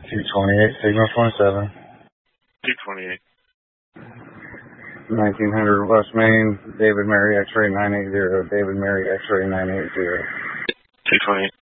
228, signal 27. 228. 1900 West Main, David Mary X-ray 980, David Mary X-ray 980. 228.